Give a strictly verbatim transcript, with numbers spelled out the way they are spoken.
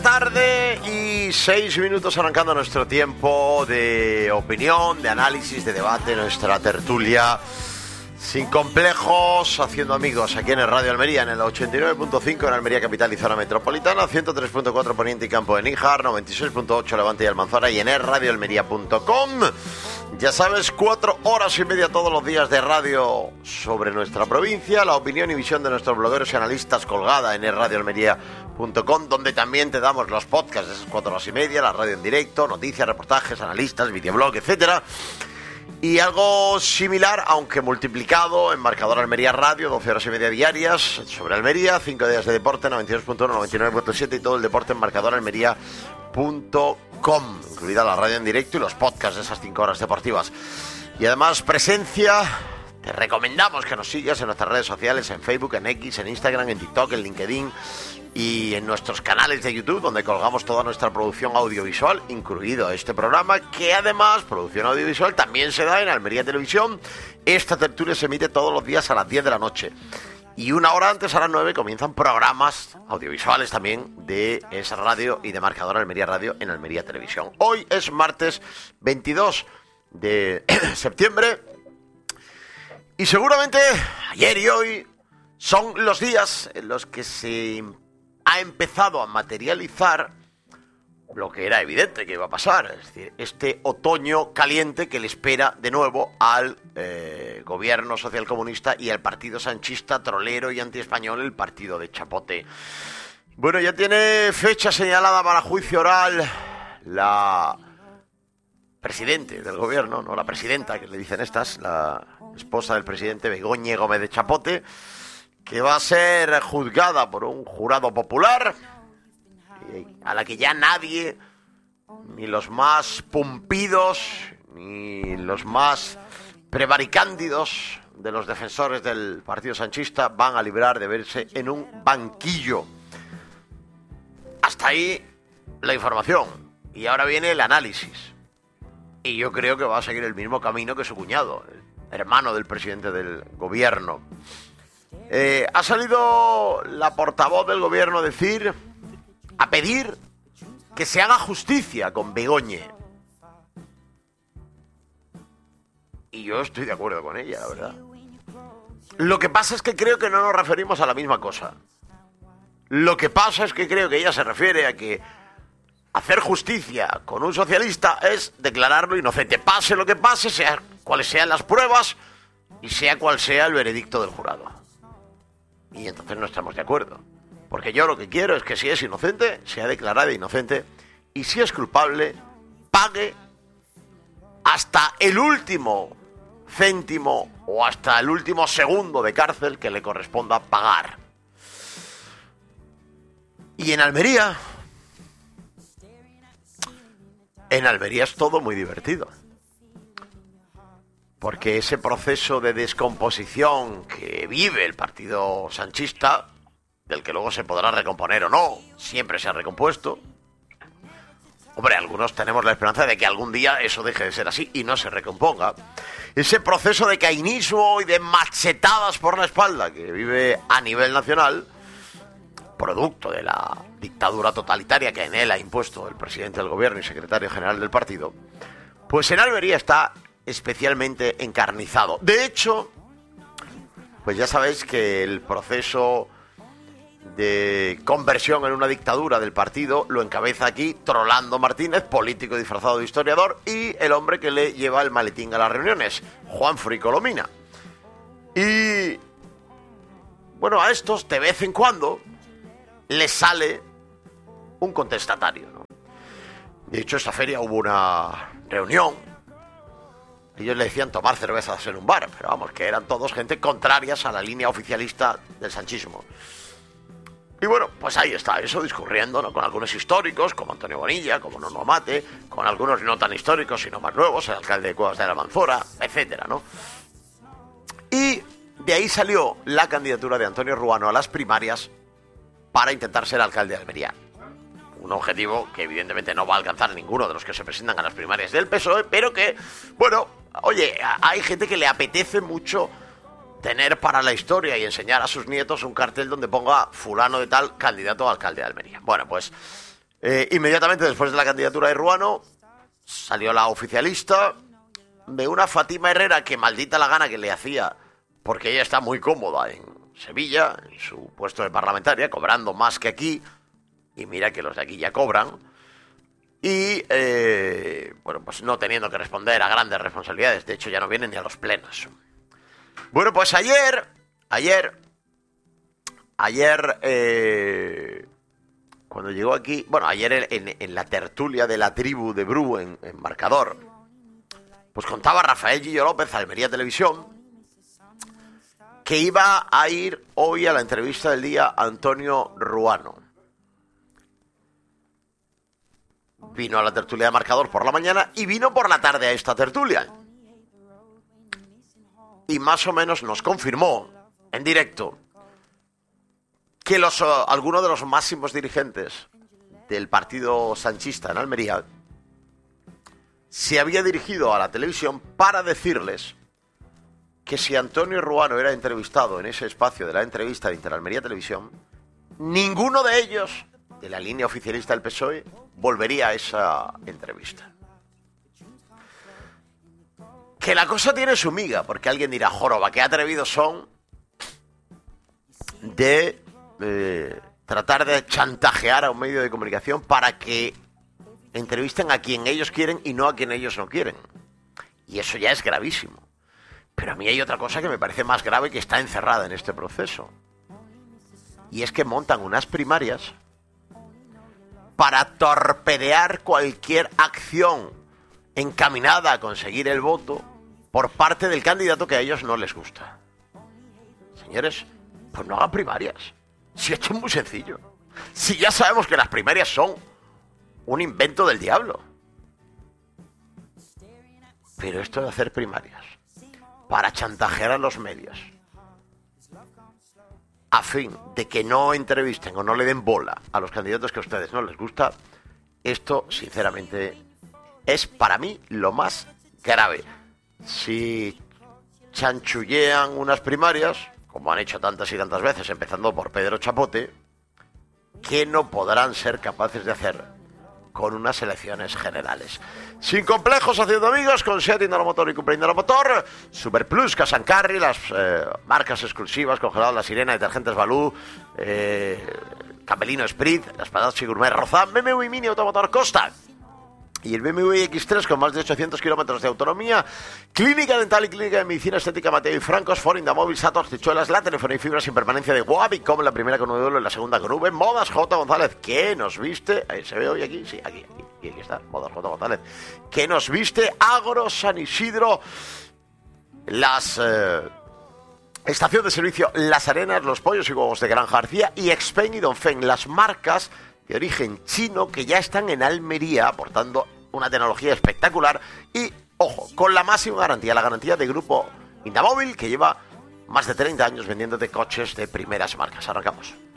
tarde y seis minutos arrancando nuestro tiempo de opinión, de análisis, de debate, nuestra tertulia sin complejos, haciendo amigos aquí en el Radio Almería, en el ochenta y nueve punto cinco en Almería capital y zona metropolitana, ciento tres punto cuatro Poniente y Campo de Níjar, noventa y seis punto ocho Levante y Almanzora y en el radio almería punto com. Ya sabes, cuatro horas y media todos los días de radio sobre nuestra provincia, la opinión y visión de nuestros blogueros y analistas colgada en el radio almería punto com, donde también te damos los podcasts de esas cuatro horas y media, la radio en directo, noticias, reportajes, analistas, videoblog, etcétera. Y algo similar, aunque multiplicado, en Marcador Almería Radio, doce horas y media diarias sobre Almería, cinco días de deporte, noventa y dos punto uno, noventa y nueve punto siete y todo el deporte en marcador almería punto com, incluida la radio en directo y los podcasts de esas cinco horas deportivas. Y además presencia, te recomendamos que nos sigas en nuestras redes sociales, en Facebook, en X, en Instagram, en TikTok, en LinkedIn y en nuestros canales de YouTube, donde colgamos toda nuestra producción audiovisual, incluido este programa, que además, producción audiovisual, también se da en Almería Televisión. Esta tertulia se emite todos los días a las diez de la noche. Y una hora antes, a las nueve, comienzan programas audiovisuales también de esa radio y de Marcador Almería Radio en Almería Televisión. Hoy es martes veintidós de septiembre y seguramente ayer y hoy son los días en los que se ha empezado a materializar lo que era evidente que iba a pasar, es decir, este otoño caliente que le espera de nuevo al eh, gobierno socialcomunista y al partido sanchista, trolero y antiespañol, el partido de Chapote. Bueno, ya tiene fecha señalada para juicio oral la presidente del gobierno, no la presidenta, que le dicen estas, la esposa del presidente, Begoña Gómez de Chapote, que va a ser juzgada por un jurado popular a la que ya nadie, ni los más pumpidos, ni los más prevaricándidos de los defensores del partido sanchista van a librar de verse en un banquillo. Hasta ahí la información. Y ahora viene el análisis. Y yo creo que va a seguir el mismo camino que su cuñado, el hermano del presidente del gobierno. Eh, ha salido la portavoz del gobierno a decir, a pedir que se haga justicia con Begoña. Y yo estoy de acuerdo con ella, la verdad. Lo que pasa es que creo que no nos referimos a la misma cosa. Lo que pasa es que creo que ella se refiere a que hacer justicia con un socialista es declararlo inocente. Pase lo que pase, sea cuales sean las pruebas y sea cual sea el veredicto del jurado. Y entonces no estamos de acuerdo. Porque yo lo que quiero es que si es inocente, sea declarada inocente. Y si es culpable, pague hasta el último céntimo o hasta el último segundo de cárcel que le corresponda pagar. Y en Almería... En Almería es todo muy divertido. Porque ese proceso de descomposición que vive el partido sanchista, del que luego se podrá recomponer o no, siempre se ha recompuesto. Hombre, algunos tenemos la esperanza de que algún día eso deje de ser así y no se recomponga. Ese proceso de cainismo y de machetadas por la espalda que vive a nivel nacional, producto de la dictadura totalitaria que en él ha impuesto el presidente del gobierno y secretario general del partido, pues en Almería está especialmente encarnizado. De hecho, pues ya sabéis que el proceso de conversión en una dictadura del partido lo encabeza aquí Trolando Martínez, político disfrazado de historiador, y el hombre que le lleva el maletín a las reuniones, Juan Fricolomina. Y bueno, a estos de vez en cuando les sale un contestatario, ¿no? De hecho, esta feria hubo una reunión. Ellos le decían tomar cervezas en un bar, pero vamos, que eran todos gente contrarias a la línea oficialista del sanchismo. Y bueno, pues ahí está, eso discurriendo, ¿no? Con algunos históricos, como Antonio Bonilla, como Nono Mate, con algunos no tan históricos, sino más nuevos, el alcalde de Cuevas de la Almanzora, etcétera, ¿no? Y de ahí salió la candidatura de Antonio Ruano a las primarias para intentar ser alcalde de Almería. Un objetivo que evidentemente no va a alcanzar ninguno de los que se presentan a las primarias del P S O E, pero que, bueno, oye, hay gente que le apetece mucho tener para la historia y enseñar a sus nietos un cartel donde ponga fulano de tal candidato a alcalde de Almería. Bueno, pues Eh, inmediatamente después de la candidatura de Ruano, salió la oficialista de una Fátima Herrera que maldita la gana que le hacía, porque ella está muy cómoda en Sevilla, en su puesto de parlamentaria, cobrando más que aquí, y mira que los de aquí ya cobran, y, eh, bueno, pues no teniendo que responder a grandes responsabilidades, de hecho ya no vienen ni a los plenos. Bueno, pues ayer, ayer, ayer, eh, cuando llegó aquí, bueno, ayer en, en la tertulia de la tribu de Bru en, en Marcador, pues contaba Rafael Gillo López, Almería Televisión, que iba a ir hoy a la entrevista del día a Antonio Ruano. Vino a la tertulia de Marcador por la mañana y vino por la tarde a esta tertulia. Y más o menos nos confirmó en directo que los, uh, algunos de los máximos dirigentes del partido sanchista en Almería se había dirigido a la televisión para decirles que si Antonio Ruano era entrevistado en ese espacio de la entrevista de Interalmería Televisión, ninguno de ellos, de la línea oficialista del P S O E, volvería a esa entrevista. Que la cosa tiene su miga, porque alguien dirá, joroba, qué atrevidos son de eh, tratar de chantajear a un medio de comunicación para que entrevisten a quien ellos quieren y no a quien ellos no quieren. Y eso ya es gravísimo. Pero a mí hay otra cosa que me parece más grave, que está encerrada en este proceso. Y es que montan unas primarias para torpedear cualquier acción encaminada a conseguir el voto por parte del candidato que a ellos no les gusta. Señores, pues no hagan primarias. Si esto es muy sencillo. Si ya sabemos que las primarias son un invento del diablo. Pero esto de hacer primarias para chantajear a los medios a fin de que no entrevisten o no le den bola a los candidatos que a ustedes no les gusta, esto sinceramente es para mí lo más grave. Si chanchullean unas primarias, como han hecho tantas y tantas veces, empezando por Pedro Chapote, ¿qué no podrán ser capaces de hacer con unas elecciones generales? Sin complejos, haciendo amigos, con Seat Indalo Motor y Cupra Indalo Motor, Super Plus, Cash Carry, las eh, marcas exclusivas, Congelados La Sirena, Detergentes Balú, eh, Campelino Sprit, las patatas y Gourmet Rozán, B M W Mini Automotor Costa y el B M W X tres con más de ochocientos kilómetros de autonomía, Clínica Dental y Clínica de Medicina Estética Mateo y Francos, Ford, Indamóvil, Sator, Tichuelas, la telefonía y fibra sin permanencia de Wabicom, la primera con V, la segunda con V, Modas J. González, que nos viste, ahí se ve hoy aquí, sí, aquí, aquí, aquí, aquí está, Modas J. González, que nos viste, Agro San Isidro, las... Eh, estación de servicio Las Arenas, los pollos y huevos de Granja García y Expen y Donfen, las marcas de origen chino que ya están en Almería aportando una tecnología espectacular y, ojo, con la máxima garantía, la garantía de Grupo Indamóvil, que lleva más de treinta años vendiéndote coches de primeras marcas. Arrancamos.